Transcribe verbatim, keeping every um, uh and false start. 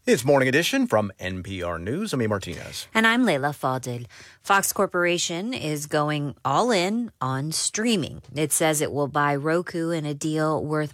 It's Morning Edition from N P R News. I'm A. Martinez. And I'm Leila Fadel. Fox Corporation is going all in on streaming. It says it will buy Roku in a deal worth